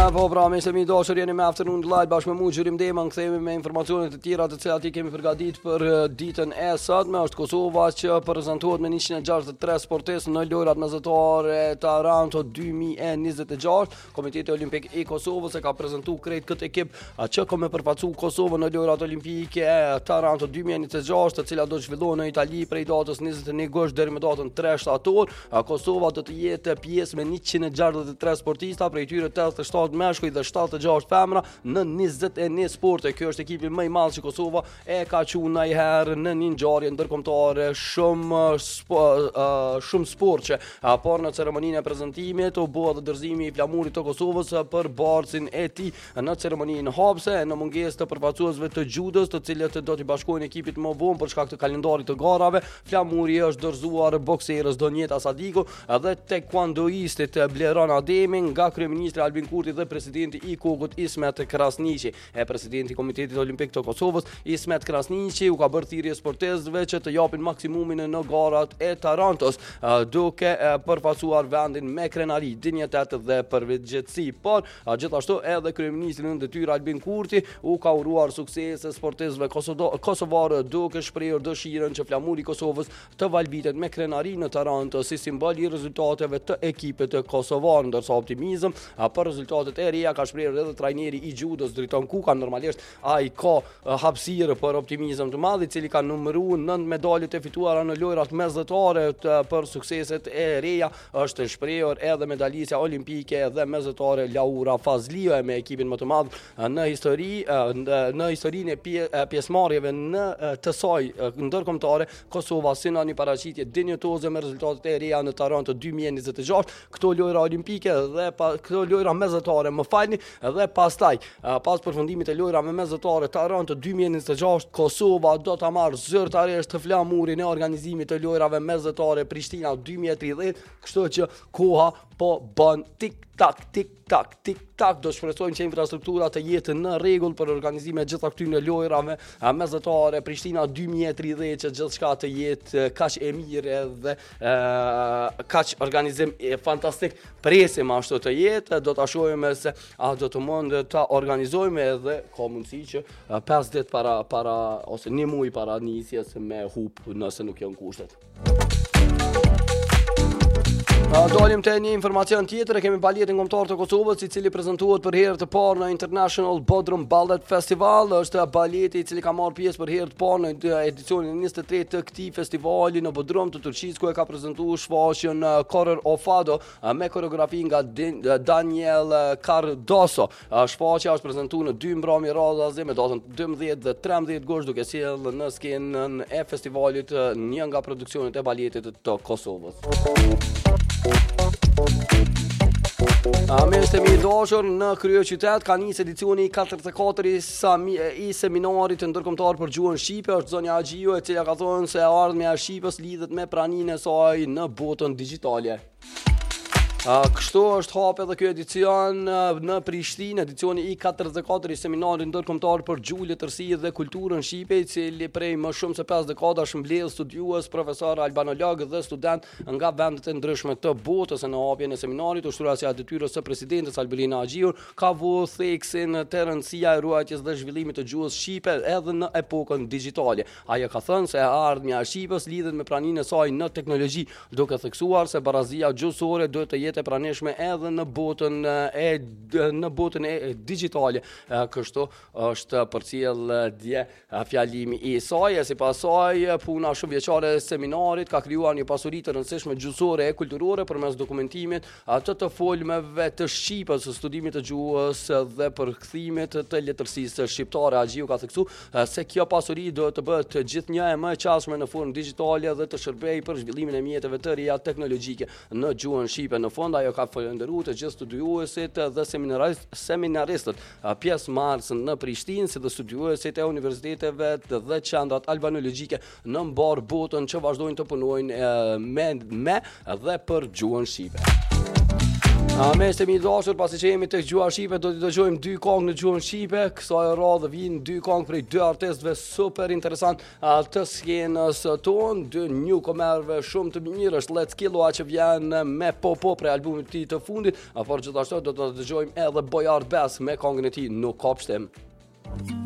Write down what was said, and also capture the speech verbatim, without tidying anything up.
Po pra, me se mi dashur jeni me Afternoon Delight bashkë me mu Xhurim Deman, kthehemi me informacionet e tjera të cilat i kemi përgatitur për uh, ditën e sotme. Është Kosova që prezantohet me njëqind e gjashtëdhjetë e tre sportistë në lojrat mesatare Taranto dy mijë e njëzet e gjashtë. Komiteti Olimpik i Kosovës e ka prezantuar krejt këtë ekip uh, që ka me përfaqësu Kosovën në lojrat olimpike e Taranto dy mijë e njëzet e gjashtë, të cilat do të zhvillohen në Itali prej datës njëzet e një gusht deri më datën tre shtator. Uh, Kosova do të jetë pjesë me njëqind e gjashtëdhjetë e tre sportista, prej tyre tetëdhjetë e shtatë meshkuj dhe shtatëdhjetë e gjashtë femra në njëzet e një sporte. Kjo është ekipi më i madh që Kosova e ka qenë ndonjëherë në një ngjarje ndërkombëtare shumë spo, uh, shumë sportçe. Por në ceremoninë e prezantimit u bë edhe dorëzimi i flamurit të Kosovës për barcin e tij në ceremoninë hapëse, në mungesë të përfaqësuesve të judos, të cilët do t'i bashkojnë ekipit më vonë për shkak të kalendarit të garave. Flamuri është dorëzuar bokserës Donjeta Sadiku dhe taekwondoistit Bleran Ademi nga kryeministri Albin Kurti dhe presidenti i Kokut Ismet Krasniqi. E presidenti i Komitetit Olimpik të Kosovës Ismet Krasniqi u ka bërë thirrje sportistëve që të japin maksimumin në garat e Tarantos, duke përfaqësuar vendin me krenari, dinjitet dhe përveçësi. Por gjithashtu edhe kryeministri në detyrë Albin Kurti u ka uruar suksese sportistëve kosovarë, duke shprehur dëshirën që flamuri i Kosovës të valvitet me krenari në Taranto si simbol i rezultateve të ekipit kosovar, ndërsa optimizëm për rezultatet e reja ka shprehur edhe trajneri i judos Driton Kuka. Normalisht ai ka hapësirë për optimizëm të madh, i cili ka numëruar nëntë medaljet e fituara në lojrat mesatare për sukseset e reja. Është shprehur edhe medalisja olimpike dhe mesatare Laura Fazlieva me ekipin më të madh në histori në historinë e pje, pjesëmarrjeve në të saj ndërkombëtare. Kosova synon një paraqitje dinjitoze me rezultatet e reja në Taranto dy mijë e njëzet e gjashtë, këto lojra olimpike dhe pa, këto lojra mesatare, më falni, dhe pastaj pas përfundimit të lojrave mesatare Taranto dy mijë e njëzet e gjashtë, Kosova do ta marrë zyrtarisht të flamurin e organizimit të lojrave mesatare Prishtina dy mijë e tridhjetë, kështu që koha po bën tik tak tik tak tik tak. Do shpresojmë që infrastruktura të jetë në rregull për organizimin e gjitha këtyre lojrave mesatare Prishtina dy mijë e tridhjetë, që gjithçka të jetë kaq e mirë dhe kaq organizim e fantastik. Presim ashtu të jetë, do ta shohim se a do të mund ta organizojmë, edhe ka mundësi që pesë ditë para para ose një muaj para nisjes me hub nëse nuk janë kushtet. Dalim të një informacion tjetër, e kemi baletin kombëtar të Kosovës, i cili prezantohet për herë të parë në International Bodrum Ballet Festival. Është baleti i cili ka marrë pjesë për herë të parë në edicionin njëzet e tretë të këtij festivali në Bodrum të Turqisë, ku e ka prezantuar shfaqjen Correr of Fado me koreografi nga Daniel Cardoso. Shfaqja është prezantuar në dy mbrëmje radhazi me datën dymbëdhjetë dhe trembëdhjetë gusht, duke sjellë në skenën e festivalit një nga produksionet e baletit të Kosovës. Mes të mi dashur, në kryeqytet ka nisë edicioni i katërdhjetë e katërt i seminarit ndërkombëtar për gjuhën shqipe. Është zonja Axhiu, e cila ka thënë se ardhmja e Shqipës lidhet me praninë e saj në botën digjitale. Uh, kështu është hap edhe ky edicion uh, në Prishtinë, edicioni i katërdhjetë e katërt i seminarit ndërkombëtar për gjuhë, letërsi dhe kulturën shqipe, i cili prej më shumë se pesë dekadash mbledh studiues, profesor, albanolog dhe student nga vendet e ndryshme të botës. Në hapjen e seminarit, ushtruesja e detyrës së presidentes Albina Axhiu ka vënë theksin të rëndësia e ruajtjes dhe zhvillimit të gjuhës shqipe edhe në epokën digjitale. Ajo ka thënë se ardhmja e Shqipës lidhet me praninë e saj në teknologji, duke theksuar se barazia gjuhësore duhet të jetë e pranishme edhe në botën e në botën e digjitale. Kështu është përcjell dje fjalimi i saj. Sipas saj, puna shumëvjeçare e seminarit ka krijuar një pasuri të rëndësishme gjuhësore e kulturore përmes dokumentimit të të folmeve të Shqipës, studimit të gjuhës dhe përkthimit të letërsisë shqiptare. Axhiu ka theksuar se kjo pasuri do të bëhet gjithnjë e më e qasshme në formë digjitale dhe të shërbejë për zhvillimin e mjeteve të reja teknologjike në gjuhën shqipe. Në fond, ajo ka falendëruar të gjithë studiuesit dhe seminaristët pjesëmarrës në Prishtinë, si dhe studiuesit e universiteteve dhe qendrat albanologjike në mbar botën që vazhdojnë të punojnë me, me dhe për gjuhën shqipe. Me se mi dashur, pasi që jemi tek gjuha shqipe, do të dëgjojmë dy këngë në gjuhën shqipe. Kësaj radhe vijnë dy këngë prej dy artistëve super interesant të skenës tonë, dy newcomerëve shumë të mirë. Është Let's Killoa që vjen me Popo prej albumit të tij të fundit, por gjithashtu do të dëgjojmë edhe Boyard Bass me këngën e tij Nuk ka pshtim.